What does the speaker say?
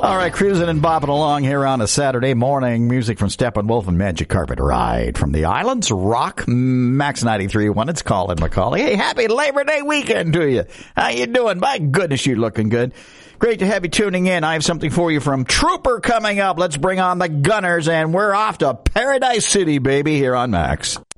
All right, cruising and bopping along here on a Saturday morning. Music from Steppenwolf and Magic Carpet Ride from the Islands Rock Max 93.1. It's Colin McCauley. Hey, happy Labor Day weekend to you. How you doing? My goodness, you're looking good. Great to have you tuning in. I have something for you from Trooper coming up. Let's bring on the Gunners, and we're off to Paradise City, baby, here on Max.